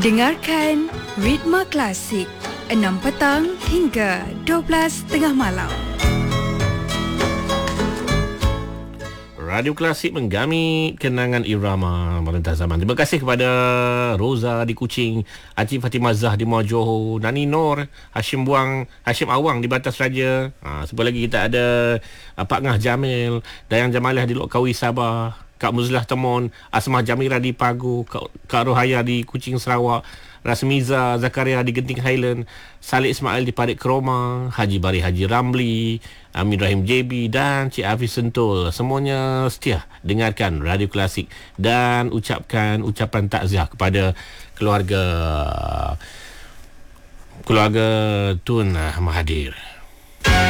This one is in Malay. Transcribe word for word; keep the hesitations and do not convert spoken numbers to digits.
Dengarkan Ritma Klasik enam petang hingga dua belas tengah malam. Radio Klasik menggami kenangan irama merentah zaman. Terima kasih kepada Roza di Kuching, Aci Fatimah Zah di Muar Johor, Nani Nur, Hashim Buang, Hashim Awang di Batas Raja. Ha, sebelah lagi kita ada uh, Pak Ngah Jamil, Dayang Jamalah di Lok Kawi Sabah, Kak Muzlah Temon, Asmah Jamira di Pagu, Kak, Kak Rohaya di Kuching Sarawak, Rasmiza Zakaria di Genting Highland, Salih Ismail di Parit Keroma, Haji Bari Haji Ramli, Amin Rahim J B dan Cik Hafiz Sentul. Semuanya setia dengarkan Radio Klasik dan ucapkan ucapan takziah kepada keluarga keluarga Tun Mahathir.